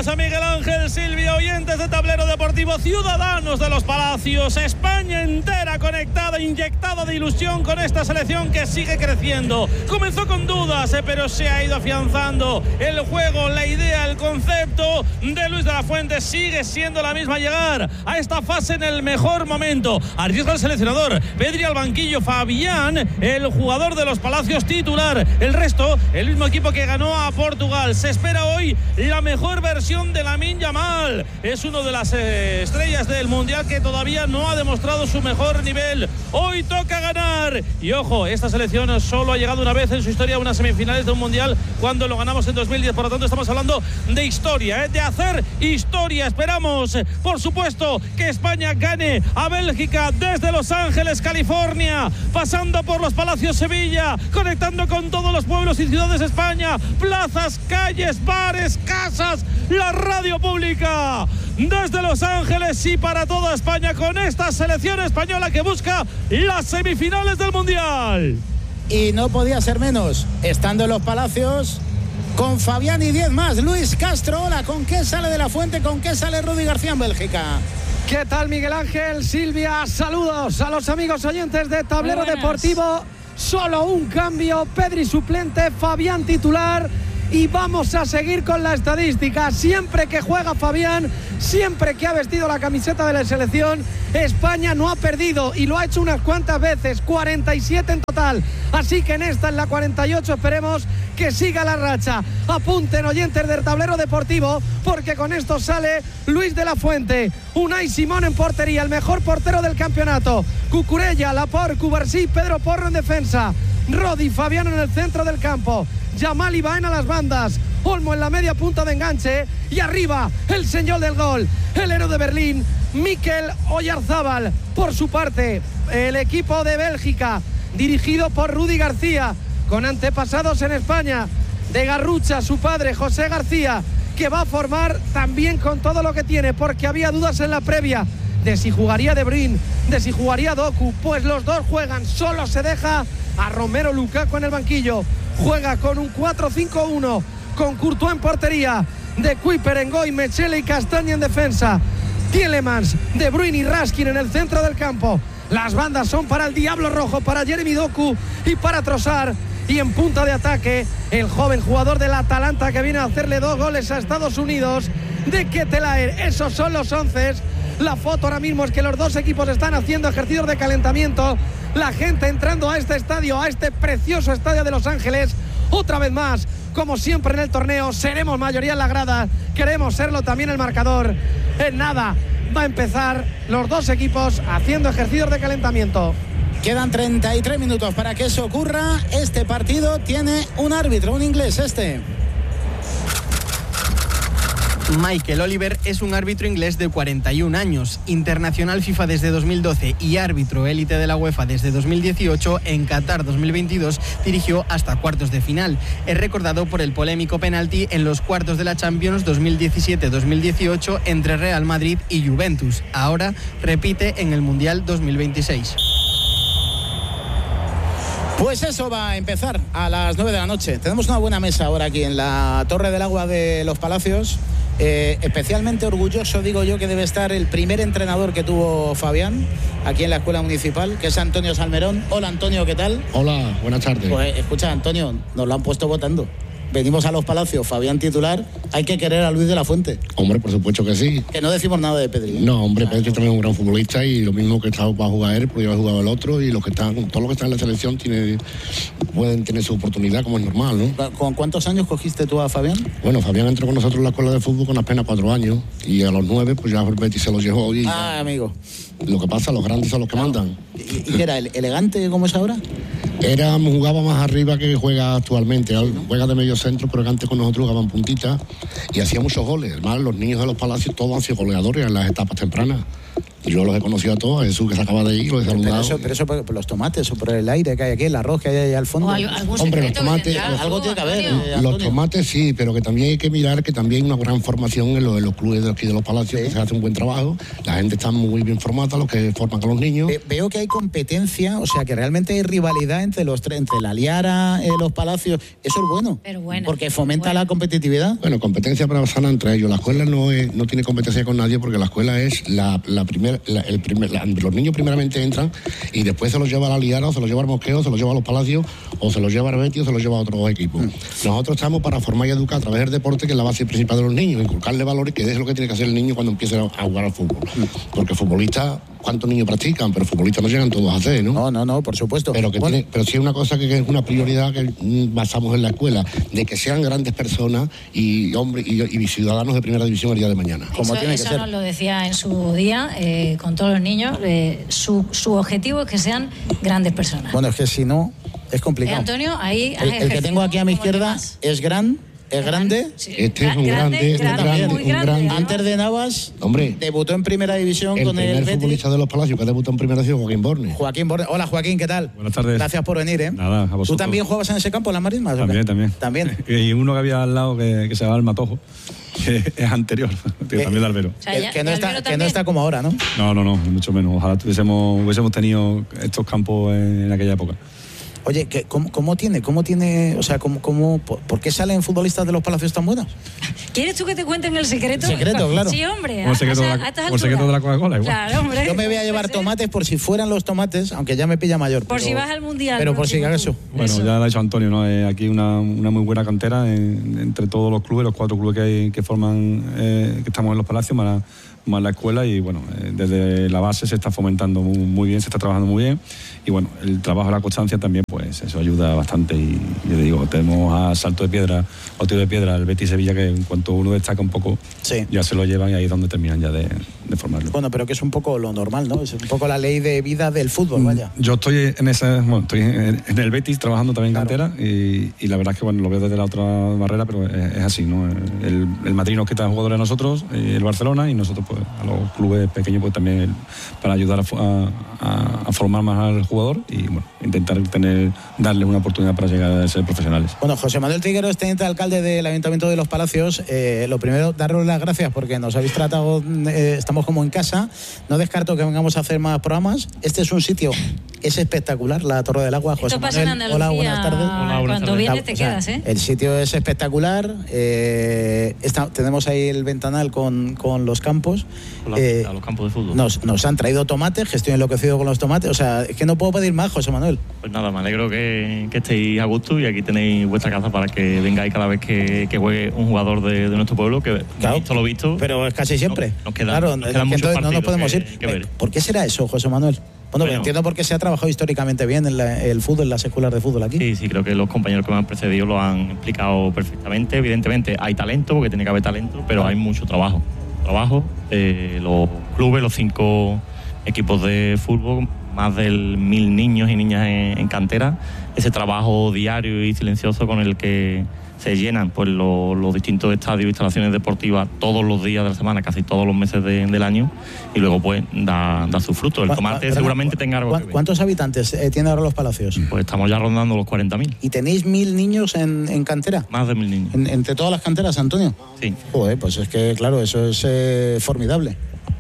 buenas a Miguel Ángel Silvia, oyentes de Tablero Deportivo, ciudadanos de los Palacios, España entera conectada, inyectada de ilusión con esta selección que sigue creciendo. Comenzó con dudas, pero se ha ido afianzando. El juego, la idea, el concepto de Luis de la Fuente sigue siendo la misma. Llegar a esta fase en el mejor momento. Arriesga el seleccionador, Pedri al banquillo, Fabián, el jugador de los Palacios titular. El resto, el mismo equipo que ganó a Portugal. Se espera hoy la mejor versión de Lamine Yamal. Es uno de las estrellas del Mundial que todavía no ha demostrado su mejor nivel. Hoy toca ganar. Y ojo, esta selección solo ha llegado una vez en su historia a unas semifinales de un Mundial cuando lo ganamos en 2010. Por lo tanto, estamos hablando de historia, de hacer historia. Esperamos, por supuesto, que España gane a Bélgica desde Los Ángeles, California, pasando por los Palacios Sevilla, conectando con todos los pueblos y ciudades de España, plazas, calles, bares, casas, la radio pública desde Los Ángeles y para toda España con esta selección española que busca las semifinales del Mundial. Y no podía ser menos, estando en los Palacios con Fabián y 10 más. Luis Castro, hola, ¿con qué sale de la Fuente? ¿Con qué sale Rudi García en Bélgica? ¿Qué tal, Miguel Ángel Silvia? Saludos a los amigos oyentes de Tablero Deportivo. Solo un cambio, Pedri suplente, Fabián titular. Y vamos a seguir con la estadística. Siempre que juega Fabián, siempre que ha vestido la camiseta de la selección, España no ha perdido y lo ha hecho unas cuantas veces, 47 en total. Así que en esta, en la 48, esperemos que siga la racha. Apunten, oyentes del Tablero Deportivo, porque con esto sale Luis de la Fuente. Unai Simón en portería, el mejor portero del campeonato. Cucurella, Laporte, Cubarsí, Pedro Porro en defensa. Rodi, Fabián en el centro del campo. Yamal y Baena a las bandas, Olmo en la media punta de enganche y arriba el señor del gol, el héroe de Berlín, Mikel Oyarzábal. Por su parte, el equipo de Bélgica, dirigido por Rudi García, con antepasados en España, de Garrucha, su padre, José García, que va a formar también con todo lo que tiene, porque había dudas en la previa de si jugaría De Bruyne, de si jugaría Doku. Pues los dos juegan, solo se deja a Romelu Lukaku en el banquillo. Juega con un 4-5-1, con Courtois en portería, De Kuiper, Ngoy, Mechele y Castaña en defensa. Tielemans, De Bruyne y Raskin en el centro del campo. Las bandas son para el Diablo Rojo, para Jeremy Doku y para Trossard. Y en punta de ataque, el joven jugador del Atalanta que viene a hacerle 2 goles a Estados Unidos, de Ketelaere. Esos son los 11. La foto ahora mismo es que los dos equipos están haciendo ejercicios de calentamiento. La gente entrando a este estadio, a este precioso estadio de Los Ángeles. Otra vez más, como siempre en el torneo, seremos mayoría en la grada. Queremos serlo también el marcador. En nada, va a empezar los dos equipos haciendo ejercicios de calentamiento. Quedan 33 minutos para que eso ocurra. Este partido tiene un árbitro, un inglés, Michael Oliver es un árbitro inglés de 41 años, internacional FIFA desde 2012 y árbitro élite de la UEFA desde 2018. En Qatar 2022 dirigió hasta cuartos de final. Es recordado por el polémico penalti en los cuartos de la Champions 2017-2018 entre Real Madrid y Juventus. Ahora repite en el Mundial 2026. Pues eso va a empezar a las 9 de la noche. Tenemos una buena mesa ahora aquí en la Torre del Agua de los Palacios. Especialmente orgulloso, digo yo, que debe estar el primer entrenador que tuvo Fabián aquí en la Escuela Municipal, que es Antonio Salmerón. Hola, Antonio, ¿qué tal? Hola, buenas tardes. Pues escucha, Antonio, nos lo han puesto votando. Venimos a los Palacios, Fabián titular. Hay que querer a Luis de la Fuente. Hombre, por supuesto que sí. Que no decimos nada de Pedri. No, hombre, Pedri también es un gran futbolista y lo mismo que está para jugar él, podría haber jugado el otro, y todos los que están en la selección pueden tener su oportunidad, como es normal, ¿no? ¿Con cuántos años cogiste tú a Fabián? Bueno, Fabián entró con nosotros en la escuela de fútbol con apenas 4 años y a los 9 pues ya Betis se los llevó. Y amigo. Lo que pasa, los grandes son los que mandan. ¿Y qué era? ¿Elegante como es ahora? Jugaba más arriba que juega actualmente. Juega de medio centro, pero antes con nosotros jugaban puntita y hacía muchos goles. Además, los niños de los Palacios todos han sido goleadores en las etapas tempranas. Yo los he conocido a todos, a Jesús que se acaba de ir, los he saludado. Pero eso por los tomates o por el aire que hay aquí, el arroz que hay ahí al fondo. Hombre, los tomates... algo tiene que haber. Los tomates sí, pero que también hay que mirar que también hay una gran formación en los clubes de aquí de los Palacios, que se hace un buen trabajo. La gente está muy bien formada, los que forman con los niños. Veo que hay competencia, o sea que realmente hay rivalidad entre los tres, entre la Liara, los Palacios. Eso es bueno. Pero bueno, porque fomenta la competitividad. Bueno, competencia para sana entre ellos. La escuela no tiene competencia con nadie porque la escuela es los niños primeramente entran y después se los lleva a la Liara, o se los lleva al Mosqueo, se los lleva a los Palacios, o se los lleva al Betis, o se los lleva a otros equipos. Nosotros estamos para formar y educar a través del deporte, que es la base principal de los niños, inculcarle valores, que es lo que tiene que hacer el niño cuando empiece a jugar al fútbol. Porque futbolistas, ¿cuántos niños practican? Pero futbolistas no llegan todos a ser, ¿no? No, por supuesto. Pero sí es una cosa que es una prioridad que basamos en la escuela, de que sean grandes personas y hombres y ciudadanos de primera división el día de mañana. Eso nos lo decía en su día, con todos los niños, su objetivo es que sean grandes personas. Bueno, es que si no, es complicado. Antonio, ahí el que tengo aquí a mi izquierda es grande. Sí. Este es un grande. Antes de Navas, hombre, debutó en primera división con el Betis. El futbolista de los Palacios que debutó en primera división, Joaquín Borne. Hola, Joaquín, ¿qué tal? Buenas tardes. Gracias por venir, ¿eh? Nada, a vosotros. ¿Tú también jugabas en ese campo, en las Marismas? También. Y uno que había al lado que se llama el Matojo, que es anterior, también de Albero. O sea, que no está como ahora, ¿no? No, mucho menos. Ojalá hubiésemos tenido estos campos en aquella época. Oye, ¿cómo tiene, o sea, por qué salen futbolistas de los Palacios tan buenos? ¿Quieres tú que te cuenten el secreto? Secreto, claro. Sí, hombre. O el secreto de la Coca-Cola, igual. Claro, hombre. Yo me voy a llevar tomates por si fueran los tomates, aunque ya me pilla mayor. Por si vas al Mundial. Pero por si acaso. Bueno, ya lo ha dicho Antonio, ¿no? Aquí una muy buena cantera entre todos los clubes, los 4 clubes que forman, que estamos en los Palacios, más la escuela, y bueno, desde la base se está fomentando muy bien, se está trabajando muy bien, y bueno, el trabajo, la constancia también, pues eso ayuda bastante. Y yo te digo, tenemos a salto de piedra o tiro de piedra el Betis Sevilla, que en cuanto uno destaca un poco, ya se lo llevan, y ahí es donde terminan ya de formarlo. Bueno, pero que es un poco lo normal, ¿no? Es un poco la ley de vida del fútbol, vaya. Yo estoy estoy en el Betis trabajando también en cantera, y la verdad es que bueno, lo veo desde la otra barrera, pero es así, ¿no? El Madrid nos quita jugadores a nosotros, el Barcelona, y nosotros pues a los clubes pequeños pues también para ayudar a formar más al jugador, y bueno, intentar darle una oportunidad para llegar a ser profesionales. Bueno, José Manuel Triguero es teniente alcalde del Ayuntamiento de Los Palacios. Lo primero, daros las gracias porque nos habéis tratado, estamos como en casa. No descarto que vengamos a hacer más programas. Este es un sitio, es espectacular, la Torre del Agua. José Manuel, hola, buenas tardes. Hola, cuando vienes te quedas, ¿eh? El sitio es espectacular. Tenemos ahí el ventanal con los campos. A los campos de fútbol. Nos han traído tomates, que estoy enloquecido con los tomates. O sea, es que no puedo pedir más, José Manuel. Pues nada, me alegro que estéis a gusto, y aquí tenéis vuestra casa para que vengáis cada vez que juegue un jugador de nuestro pueblo, que claro, lo visto. Pero es casi siempre. Nos quedan muchos partidos, no nos podemos ir. Que ver. ¿Por qué será eso, José Manuel? Bueno, entiendo por qué se ha trabajado históricamente bien en el fútbol, en las escuelas de fútbol aquí. Sí, creo que los compañeros que me han precedido lo han explicado perfectamente. Evidentemente hay talento, porque tiene que haber talento, pero hay mucho trabajo. Los clubes, los 5 equipos de fútbol, más de 1.000 niños y niñas en cantera, ese trabajo diario y silencioso con el que se llenan pues los distintos estadios, instalaciones deportivas todos los días de la semana, casi todos los meses del año, y luego pues da su fruto. El tomate seguramente tenga algo que ver. ¿Cuántos habitantes tiene ahora Los Palacios? Pues estamos ya rondando los 40.000. ¿Y tenéis 1.000 niños en cantera? Más de 1.000 niños. ¿Entre todas las canteras, Antonio? Sí. Joder, pues es que claro, eso es formidable.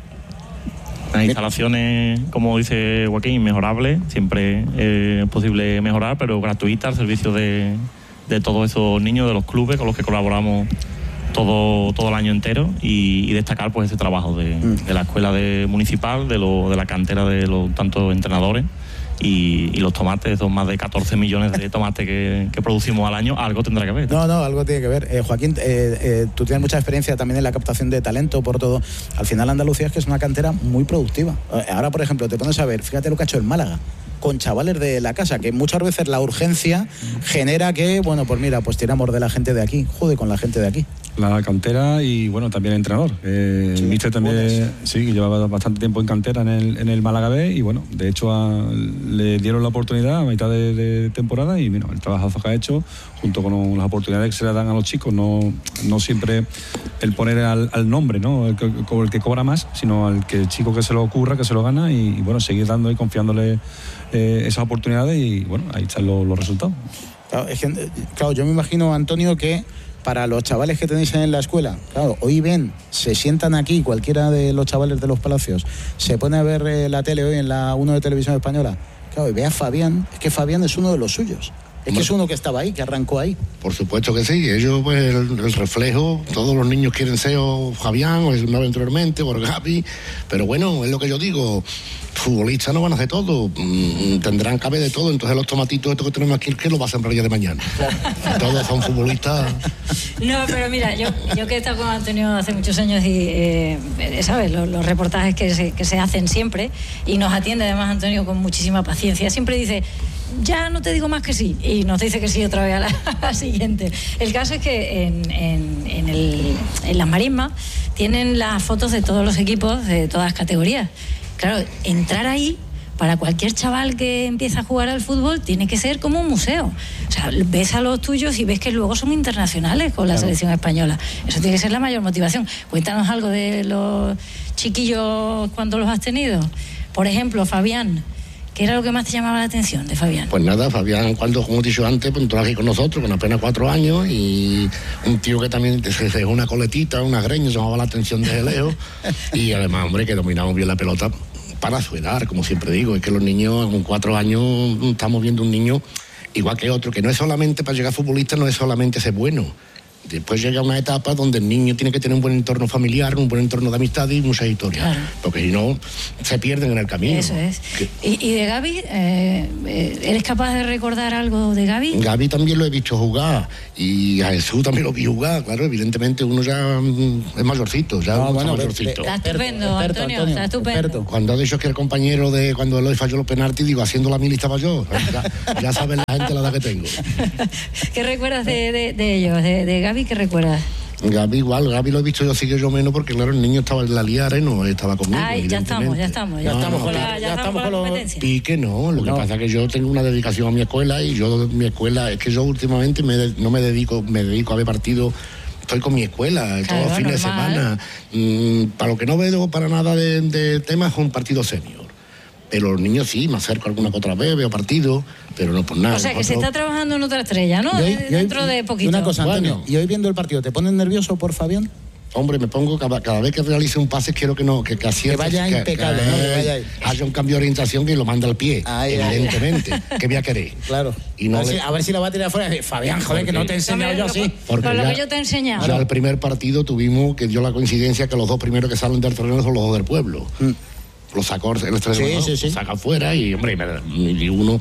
Las instalaciones, como dice Joaquín, mejorables, siempre es posible mejorar, pero gratuitas, al servicio de todos esos niños de los clubes con los que colaboramos todo el año entero, y destacar pues ese trabajo de la escuela municipal, de la cantera de los tantos entrenadores, y los tomates, son más de 14 millones de tomates que producimos al año. Algo tendrá que ver. No, algo tiene que ver. Joaquín, tú tienes mucha experiencia también en la captación de talento, por todo. Al final Andalucía es que es una cantera muy productiva. Ahora, por ejemplo, te pones a ver, fíjate lo que ha hecho el Málaga con chavales de la casa, que muchas veces la urgencia genera que, bueno, pues mira, pues tiramos de la gente de aquí, con la gente de aquí. La cantera y bueno, también el entrenador. El míster también, sí, llevaba bastante tiempo en cantera en el Málaga B y bueno, de hecho le dieron la oportunidad a mitad de temporada y mira, el trabajazo que ha hecho junto con las oportunidades que se le dan a los chicos, no siempre el poner al nombre, ¿no? El que cobra más, sino al que el chico que se lo ocurra, que se lo gana y bueno, seguir dando y confiándole esas oportunidades y bueno, ahí están los resultados. Claro, yo me imagino, Antonio, que para los chavales que tenéis en la escuela, claro, hoy se sientan aquí, cualquiera de los chavales de los Palacios, se pone a ver la tele hoy en la 1 de Televisión Española, claro, y ve a Fabián, es que Fabián es uno de los suyos. Es que es uno que estaba ahí, que arrancó ahí. Por supuesto que sí. Ellos, pues, el reflejo, todos los niños quieren ser o Fabián, o una vez anteriormente, o Gavi. Pero bueno, es lo que yo digo. Futbolistas no van a hacer todo. Tendrán que haber de todo. Entonces los tomatitos estos que tenemos aquí, ¿qué lo va a sembrar ya de mañana? Todos son futbolistas. No, pero mira, yo que he estado con Antonio hace muchos años y, ¿sabes? Los reportajes que se hacen siempre, y nos atiende además Antonio con muchísima paciencia. Siempre dice, ya no te digo más que sí, y nos dice que sí otra vez a la siguiente. El caso es que en las marismas tienen las fotos de todos los equipos de todas las categorías. Claro, entrar ahí para cualquier chaval que empieza a jugar al fútbol tiene que ser como un museo. O sea, ves a los tuyos y ves que luego son internacionales con la selección española. Eso tiene que ser la mayor motivación. Cuéntanos algo de los chiquillos cuando los has tenido. Por ejemplo, Fabián. ¿Qué era lo que más te llamaba la atención de Fabián? Pues nada, Fabián, como he dicho antes, pues entró aquí con nosotros con apenas 4 años y un tío que también se dejó una coletita, una greña, llamaba la atención desde lejos y además, hombre, que dominamos bien la pelota para su edad, como siempre digo, es que los niños con 4 años estamos viendo un niño igual que otro, que no es solamente para llegar futbolista, no es solamente ser bueno. Después llega una etapa donde el niño tiene que tener un buen entorno familiar, un buen entorno de amistad y muchas historias. Claro. Porque si no, se pierden en el camino. Eso es. ¿Y de Gavi? ¿Eres capaz de recordar algo de Gavi? Gavi también lo he visto jugar. Y a Jesús también lo vi jugar. Claro, evidentemente uno ya es mayorcito. Mayorcito. Está estupendo, Antonio. Está estupendo. Cuando ha dicho que el compañero de cuando Eloy falló los penaltis, digo, haciendo la mili estaba yo. Ya saben la gente la edad que tengo. ¿Qué recuerdas de ellos, de Gavi? ¿Qué recuerdas? Gavi igual, Gavi lo he visto yo menos porque claro, el niño estaba en la liara y no estaba conmigo. Ay, ya estamos con la competencia. Pique no, lo que pasa es que yo tengo una dedicación a mi escuela y mi escuela, es que yo últimamente no me dedico a ver partidos. Estoy con mi escuela todos los fines de semana. Para lo que no veo para nada de temas es un partido senior. Pero los niños sí, me acerco alguna que otra vez, veo partidos, pero no por nada. O sea, que se está trabajando en otra estrella, ¿no? Dentro de poquito. Una cosa, Antonio, ¿y hoy viendo el partido, te pones nervioso por Fabián? Hombre, me pongo, cada vez que realice un pase quiero que acierte. Que vaya impecable, ¿no? Que vaya ahí. Haya un cambio de orientación que lo manda al pie, evidentemente. ¿Qué voy a querer? Claro. Y no a ver si lo va a tirar fuera. Fabián, joder, que no te he enseñado yo así. Por lo que yo te he enseñado. Ya el primer partido tuvimos que dio la coincidencia que los 2 primeros que salen del terreno son los 2 del pueblo. Lo sacó el entrenador, sí. saca afuera y hombre, y uno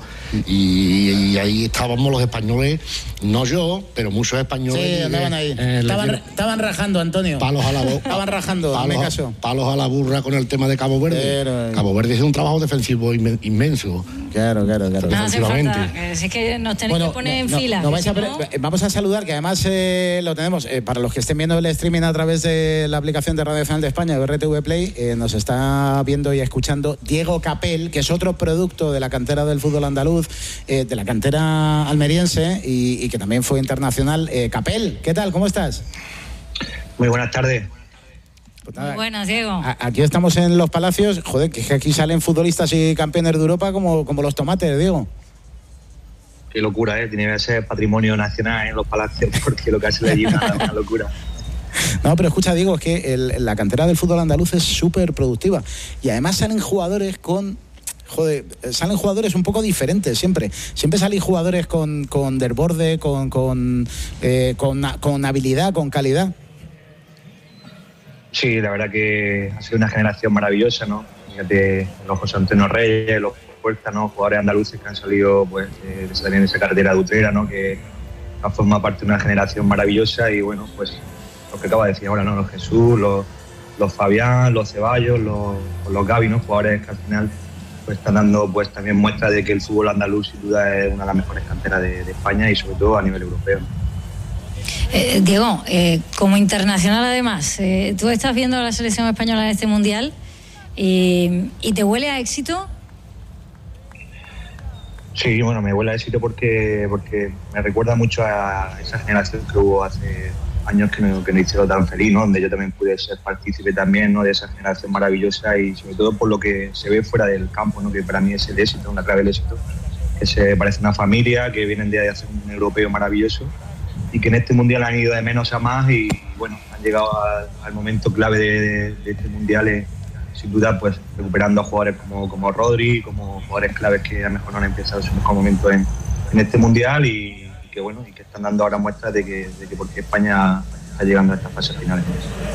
y ahí estábamos los españoles, no yo, pero muchos españoles. Sí, andaban ahí. Estaban rajando, Antonio. Palos a la boca. Estaban rajando, palos a la burra con el tema de Cabo Verde. Cabo Verde es un trabajo defensivo inmenso. Claro. No hace falta, es que nos tenéis que poner en fila. Vamos a saludar, que además lo tenemos, para los que estén viendo el streaming a través de la aplicación de Radio Nacional de España, de RTV Play, nos está viendo y escuchando Diego Capel, que es otro producto de la cantera del fútbol andaluz, de la cantera almeriense y que también fue internacional. Capel, ¿qué tal? ¿Cómo estás? Muy buenas tardes. Pues nada, muy buenas, Diego. Aquí estamos en Los Palacios. Joder, que aquí salen futbolistas y campeones de Europa como los tomates, Diego. Qué locura, tiene que ser patrimonio nacional en Los Palacios, porque lo que hace allí es una locura. No, pero escucha, Diego, es que la cantera del fútbol andaluz es súper productiva. Y además salen jugadores salen jugadores un poco diferentes siempre. Siempre salen jugadores con desborde, con habilidad, con calidad. Sí, la verdad que ha sido una generación maravillosa, ¿no? Fíjate, los José Antonio Reyes, los Puerta, ¿no? Jugadores andaluces que han salido pues de esa carretera de Utrera, ¿no? Que han formado parte de una generación maravillosa y bueno, pues lo que acaba de decir ahora, ¿no? Los Jesús, los Fabián, los Ceballos, los Gavi, ¿no? Jugadores que al final pues están dando pues también muestra de que el fútbol andaluz sin duda es una de las mejores canteras de España y sobre todo a nivel europeo. Diego, como internacional además, tú estás viendo a la selección española en este Mundial y ¿te huele a éxito? Sí, bueno, me huele a éxito porque me recuerda mucho a esa generación que hubo hace años que no hicieron tan feliz, ¿no? Donde yo también pude ser partícipe también, ¿no? De esa generación maravillosa y sobre todo por lo que se ve fuera del campo, ¿no? Que para mí es el éxito, una clave del éxito, que se parece una familia, que vienen de hacer un europeo maravilloso y que en este Mundial han ido de menos a más y bueno, han llegado al momento clave de este Mundial, sin duda pues recuperando a jugadores como Rodri, como jugadores claves que a lo mejor no han empezado su mejor momento en este Mundial y que bueno, y que están dando ahora muestras de que porque España está llegando a estas fases finales.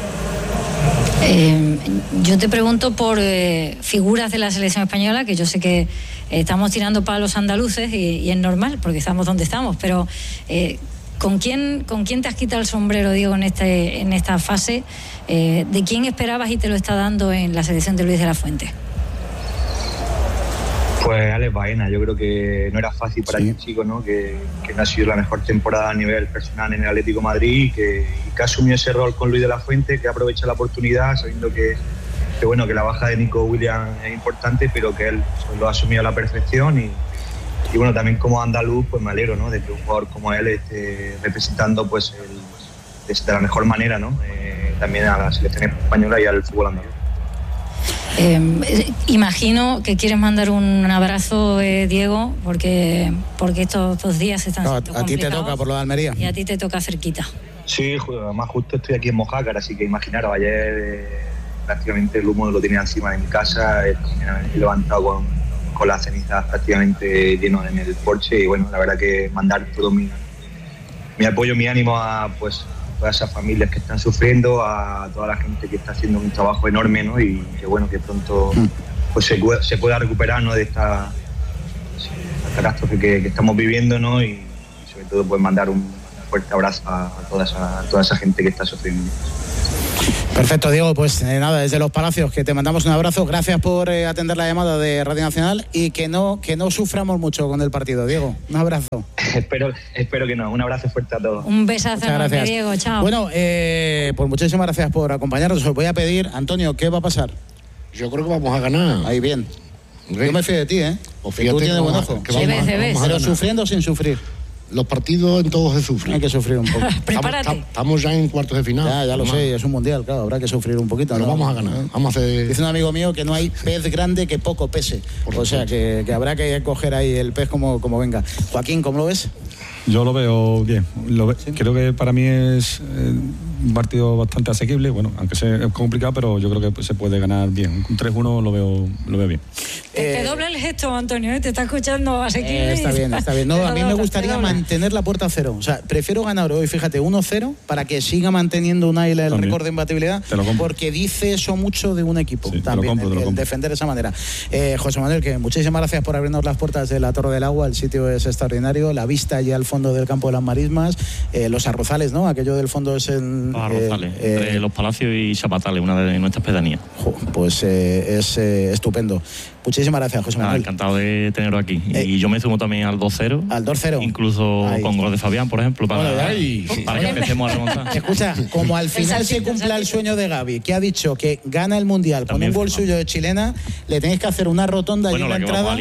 Yo te pregunto por figuras de la selección española, que yo sé que estamos tirando palos andaluces y es normal porque estamos donde estamos, pero ¿con quién te has quitado el sombrero, Diego, en esta fase? ¿De quién esperabas y te lo está dando en la selección de Luis de la Fuente? Pues Alex Baena, yo creo que no era fácil para el chico, ¿no? Que no ha sido la mejor temporada a nivel personal en el Atlético de Madrid y que asumió ese rol con Luis de la Fuente, que aprovecha la oportunidad sabiendo que la baja de Nico Williams es importante, pero que él lo ha asumido a la perfección y bueno, también como andaluz, pues me alegro, ¿no? De que un jugador como él esté representando pues de la mejor manera, ¿no? También a la selección española y al fútbol andaluz. Imagino que quieres mandar un abrazo, Diego, porque estos 2 días están siendo complicados. A ti te toca por lo de Almería. Y a ti te toca cerquita. Sí, además justo estoy aquí en Mojácar, así que imaginaros, ayer prácticamente el humo lo tenía encima de mi casa, me he levantado con las cenizas prácticamente lleno en el porche y bueno, la verdad que mandar todo mi apoyo, mi ánimo a pues todas esas familias que están sufriendo, a toda la gente que está haciendo un trabajo enorme, ¿no? Y que bueno, que pronto pues se pueda recuperar, ¿no? De esta catástrofe que estamos viviendo, ¿no? Y sobre todo pues mandar un fuerte abrazo a toda esa gente que está sufriendo. Perfecto, Diego, pues nada, desde Los Palacios que te mandamos un abrazo, gracias por atender la llamada de Radio Nacional y que no suframos mucho con el partido, Diego, un abrazo. Espero que no, un abrazo fuerte a todos. Un besazo enorme, Diego, chao. Bueno, pues muchísimas gracias por acompañarnos. Os voy a pedir, Antonio, ¿qué va a pasar? Yo creo que vamos a ganar. Ahí bien. Yo me fío de ti, Pues que tú tienes buen ojo. Pero sufriendo o sin sufrir. Los partidos en todos se sufren. Hay que sufrir un poco. Prepárate. Estamos ya en cuartos de final. Ya lo sé, es un mundial, claro, habrá que sufrir un poquito. Pero vamos a ganar. Vamos a hacer... Dice un amigo mío que no hay pez grande que poco pese. O sea, que habrá que coger ahí el pez como venga. Joaquín, ¿cómo lo ves? Yo lo veo bien. Creo que para mí es un partido bastante asequible. Bueno, aunque sea complicado, pero yo creo que se puede ganar bien. Un 3-1 lo veo bien. Te dobla el gesto, Antonio, te está escuchando asequible. Está bien. No, a mí me gustaría mantener la puerta a 0. O sea, prefiero ganar hoy, fíjate, 1-0 para que siga manteniendo Unai el récord de imbatibilidad, porque dice eso mucho de un equipo también, el defender de esa manera. José Manuel, que muchísimas gracias por abrirnos las puertas de la Torre del Agua. El sitio es extraordinario, la vista allí al fondo del campo de las Marismas, los arrozales, ¿no? Aquello del fondo es en... Los arrozales, entre Los Palacios y Zapatales, una de nuestras pedanías. Pues es estupendo. Muchísimas gracias, José Manuel. Encantado de tenerlo aquí. Y yo me sumo también al 2-0. Al 2-0. Incluso con gol de Fabián, por ejemplo, para que empecemos a remontar. Escucha, como al final se cumpla el sueño de Gavi, que ha dicho que gana el Mundial también con un gol suyo de chilena, le tenéis que hacer una rotonda allí en la entrada.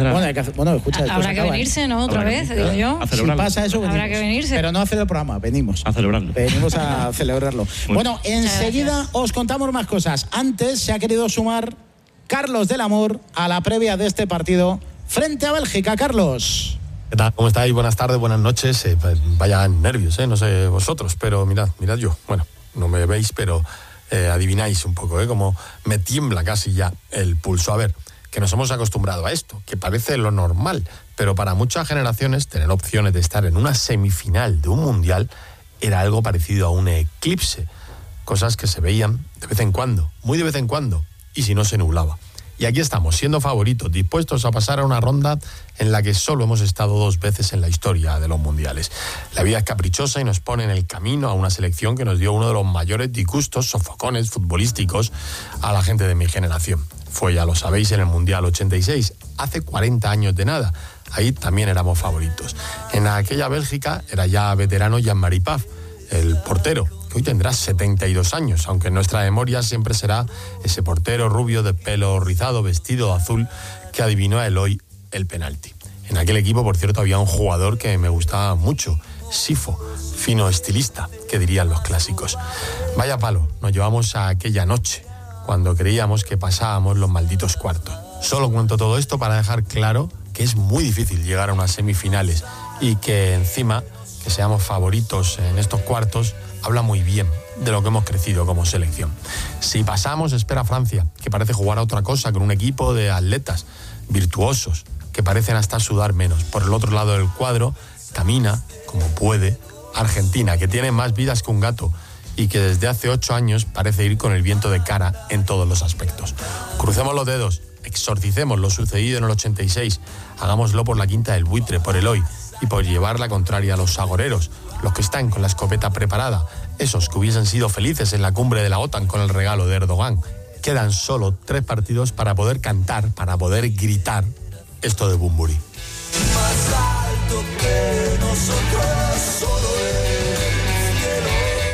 Escucha, habrá que venirse, ¿no? Otra vez, digo yo. Si pasa eso, venimos. Habrá que venirse. Pero no hacer el programa, venimos. A celebrarlo. Venimos a celebrarlo. Bueno, enseguida os contamos más cosas. Antes se ha querido sumar Carlos del Amor a la previa de este partido frente a Bélgica. Carlos. ¿Qué tal? ¿Cómo estáis? Buenas tardes, buenas noches. Vaya nervios, no sé vosotros, pero mirad yo. Bueno, no me veis, pero adivináis un poco, como me tiembla casi ya el pulso. A ver, que nos hemos acostumbrado a esto, que parece lo normal, pero para muchas generaciones tener opciones de estar en una semifinal de un mundial era algo parecido a un eclipse. Cosas que se veían de vez en cuando, muy de vez en cuando, y si no se nublaba. Y aquí estamos, siendo favoritos, dispuestos a pasar a una ronda en la que solo hemos estado 2 veces en la historia de los mundiales. La vida es caprichosa y nos pone en el camino a una selección que nos dio uno de los mayores disgustos, sofocones futbolísticos a la gente de mi generación. Fue, ya lo sabéis, en el Mundial 86, hace 40 años de nada. Ahí también éramos favoritos. En aquella Bélgica era ya veterano Jean-Marie Pfaff. el portero, que hoy tendrá 72 años, aunque en nuestra memoria siempre será ese portero rubio de pelo rizado, vestido de azul, que adivinó a Eloy el penalti. En aquel equipo, por cierto, había un jugador que me gustaba mucho, Sifo, fino estilista, que dirían los clásicos. Vaya palo nos llevamos a aquella noche, cuando creíamos que pasábamos los malditos cuartos. Solo cuento todo esto para dejar claro que es muy difícil llegar a unas semifinales y que encima que seamos favoritos en estos cuartos habla muy bien de lo que hemos crecido como selección. Si pasamos, espera Francia, que parece jugar a otra cosa, con un equipo de atletas virtuosos que parecen hasta sudar menos. Por el otro lado del cuadro camina, como puede, Argentina, que tiene más vidas que un gato y que desde hace 8 años parece ir con el viento de cara en todos los aspectos. Crucemos los dedos, exorcicemos lo sucedido en el 86, hagámoslo por la Quinta del Buitre, por Eloy, y por llevar la contraria a los agoreros, los que están con la escopeta preparada, esos que hubiesen sido felices en la cumbre de la OTAN con el regalo de Erdogan. Quedan solo 3 partidos para poder cantar, para poder gritar esto de Bumburi. Más alto que nosotros, solo el cielo.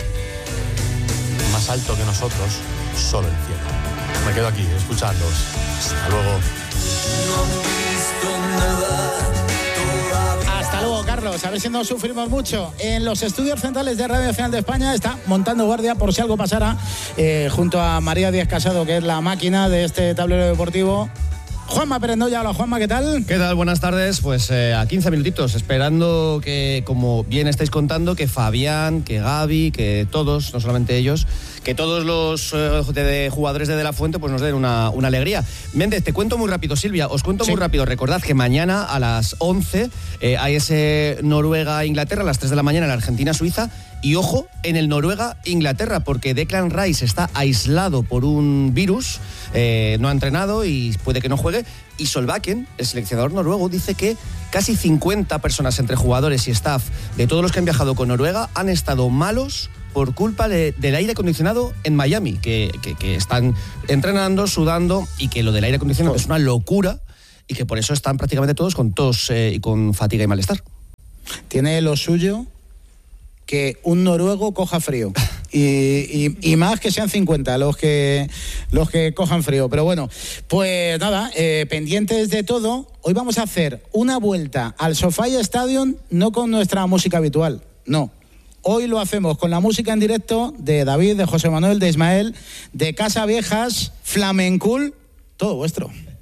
Más alto que nosotros, solo el cielo. Me quedo aquí, escuchándoos. Hasta luego. No he visto nada. Hasta luego, Carlos. A ver si no sufrimos mucho. En los estudios centrales de Radio Nacional de España está montando guardia por si algo pasara, junto a María Díaz Casado, que es la máquina de este tablero deportivo. Juanma Perendoya. Hola, Juanma, ¿qué tal? ¿Qué tal? Buenas tardes. Pues a 15 minutitos, esperando que, como bien estáis contando, que Fabián, que Gaby, que todos, no solamente ellos, que todos los jugadores de la Fuente pues nos den una alegría. Méndez, te cuento muy rápido, Silvia, os cuento muy rápido. Recordad que mañana a las 11 hay ese Noruega-Inglaterra, a las 3 de la mañana en Argentina-Suiza. Y ojo, en el Noruega-Inglaterra, porque Declan Rice está aislado por un virus, no ha entrenado y puede que no juegue. Y Solbakken, el seleccionador noruego, dice que casi 50 personas entre jugadores y staff de todos los que han viajado con Noruega han estado malos por culpa del aire acondicionado en Miami, que están entrenando, sudando, y que lo del aire acondicionado es una locura y que por eso están prácticamente todos con tos y con fatiga y malestar. Tiene lo suyo que un noruego coja frío y más que sean 50 los que cojan frío. Pero bueno, pues nada, pendientes de todo. Hoy vamos a hacer una vuelta al SoFi Stadium, no con nuestra música habitual, no. Hoy lo hacemos con la música en directo de David, de José Manuel, de Ismael, de Casa Viejas, Flamencool, todo vuestro.